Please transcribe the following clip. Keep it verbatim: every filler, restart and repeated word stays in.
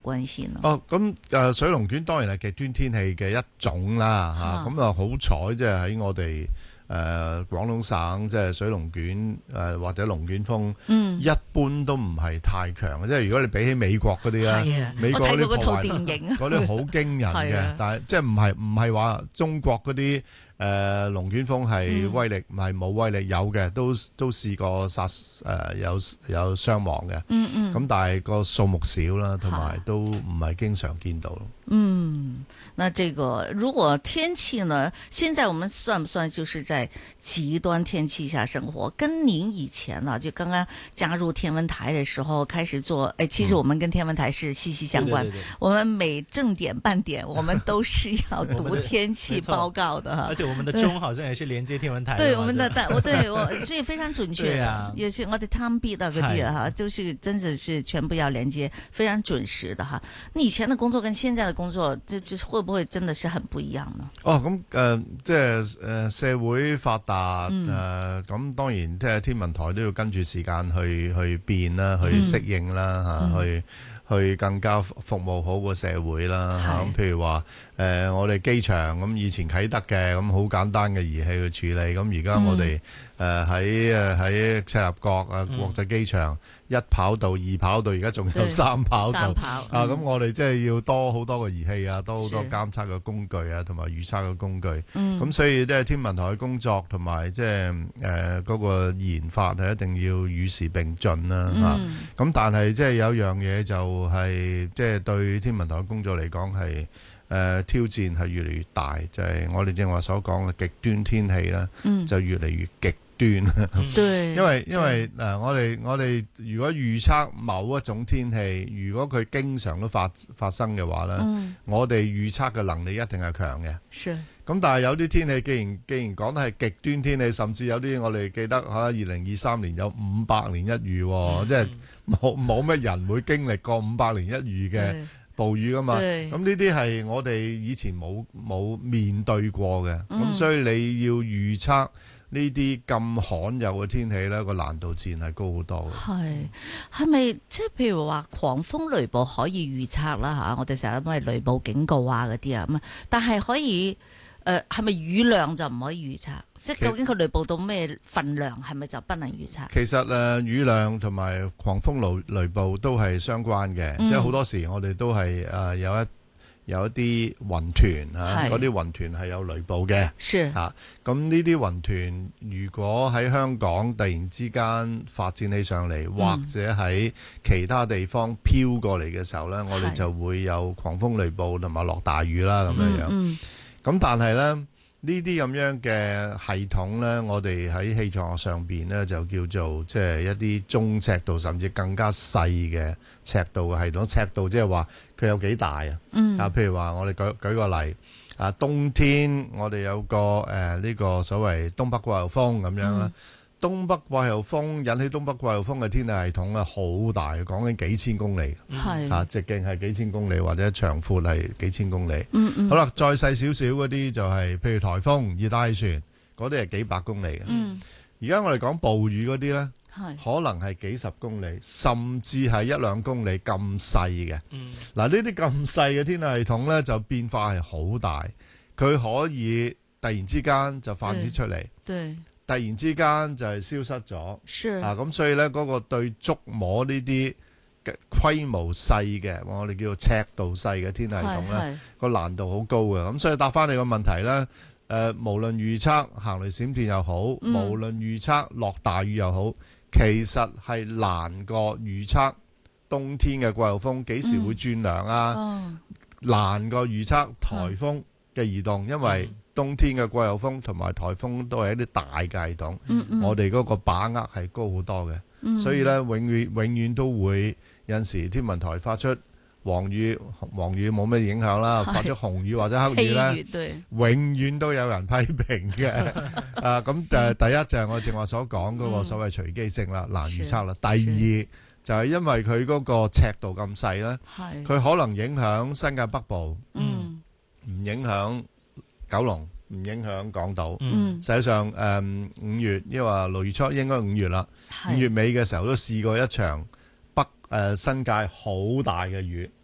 關係呢？ 哦，咁誒水龍捲當然係極端天氣嘅一種啦嚇，咁啊好彩即係喺我哋誒廣東省即係水龍捲誒或者龍捲風， 嗯， 一般都唔係太強嘅，即係如果你比起美國嗰啲啊，美國我睇過嗰套啲電影， 嗰啲好驚人嘅，但係即係唔係唔係話中國嗰啲。誒、呃、龍捲風係威力唔係冇威力，有嘅都都試過殺誒、呃、有有傷亡嘅， 嗯嗯， 咁但係個數目少啦，同埋都唔係經常見到咯。 嗯，那這個如果天氣呢？現在我們算不算就是在極端天氣下生活？跟您以前呢，就剛剛加入天文台的時候開始做，誒，其實我們跟天文台是息息相關。嗯、對對對對，我們每正點半點，我們都是要讀天氣報告的哈。 而且我們的鐘好像也是連接天文台的。 對，我們的但我對我所以非常準確。對啊， 也是我的 time beat 嗰啲哈，就是真的是全部要連接，非常準時的哈。你以前的工作跟現在的工作，就就會不會真的是很不一樣呢？ 哦，咁誒、呃，即係誒、呃、社會發達誒，咁、 嗯呃、當然即係天文台都要跟住時間去去變啦，去適應啦嚇、嗯啊，去去更加服務好個社會啦嚇。咁、啊、譬如話誒、呃，我哋機場咁以前啟德嘅咁好簡單嘅儀器去處理，咁而家我哋誒喺誒喺赤鱲角啊國際機場。嗯一跑道、二跑道，而家仲有三跑道。 三跑啊！咁我哋即係要多好多個儀器啊，多好多監測嘅工具啊，同埋預測嘅工具。咁、嗯、所以即係天文台嘅工作同埋即係誒嗰個研發係一定要與時並進啦嚇。咁、嗯啊、但係即係有樣嘢就係即係對天文台嘅工作嚟講係誒挑戰係越嚟越大，就係、是、我哋正話所講嘅極端天氣啦，嗯、就越嚟越極。對，因為因為誒、呃，我哋我哋如果預測某一種天氣，如果佢經常都發發生嘅話咧，嗯、我哋預測嘅能力一定係強嘅。是。咁但係有啲天氣，既然既然講得係極端天氣，甚至有啲我哋記得嚇，二零二三年有五百年一遇，嗯、即係冇冇乜人會經歷過五百年一遇嘅暴雨噶嘛。咁呢啲係我哋以前冇冇面對過嘅，咁、嗯、所以你要預測。呢啲咁罕有嘅天氣咧，個難度自然係高好多嘅。係係咪即係譬如話狂風雷暴可以預測啦嚇？我哋成日都係雷暴警告啊嗰啲啊咁，但係可以誒係咪雨量就唔可以預測？即係究竟佢雷暴到咩份量係咪就不能預測？其實誒、 呃、雨量同埋狂風雷雷暴都係相關嘅，嗯、即係好多時我哋都係誒、呃、有一。有一啲雲團啊，嗰啲雲團係有雷暴嘅，嚇咁呢啲雲團如果喺香港突然之間發展起上嚟，嗯、或者喺其他地方飄過嚟嘅時候咧，我哋就會有狂風雷暴同埋落大雨啦咁樣樣。咁、嗯嗯、但係咧。呢啲咁樣嘅系統呢，我哋喺氣象學上邊呢，就叫做即係一啲中尺度甚至更加細嘅尺度嘅系統。尺度即係話佢有幾大啊？嗯、啊，譬如話我哋舉舉個例，啊，冬天我哋有個誒呢、呃呢個所謂東北季候風咁樣啦。嗯、東北季候風引起東北季候風嘅天氣系統咧，好大，講緊幾千公里，係啊，直徑係幾千公里或者長闊係幾千公里。嗯嗯、好啦，再細少少嗰啲就係、是，譬如颱風、熱帶氣旋嗰啲係幾百公里嘅。而家、嗯、我哋講暴雨嗰啲咧，係可能係幾十公里，甚至係一兩公里咁細嘅。嗱、嗯，呢啲咁細嘅天氣系統咧，就變化係好大，佢可以突然之間就泛指出嚟。對。突然之間就係消失咗，是啊，咁所以咧嗰個對觸摸呢啲嘅規模細嘅，我哋叫做尺度細嘅天氣系統咧，個難度好高嘅。咁所以答翻你個問題咧，誒、呃，無論預測行雷閃電又好，嗯、無論預測落大雨又好，其實係難過預測冬天嘅季候風幾時會轉涼啊，嗯哦、難過預測颱風嘅移動，因為、嗯冬天嘅季候風同埋颱風都係一啲大嘅系統，嗯嗯、我哋嗰個把握係高好多嘅，嗯、所以咧永遠永遠都會有陣時天文台發出黃雨，黃雨冇咩影響啦，是發出紅雨或者黑雨咧，永遠都有人批評嘅。啊，咁誒第一就係我正話所講嗰個所謂隨機性啦，嗯、難預測啦。第二就係因為佢嗰個尺度咁細咧，佢可能影響新界北部，唔、嗯、影響九龍，唔影響港島。嗯、實際上誒五、呃、月，因為六月初應該五月啦，五月尾嘅時候都試過一場北誒、呃、新界好大嘅雨。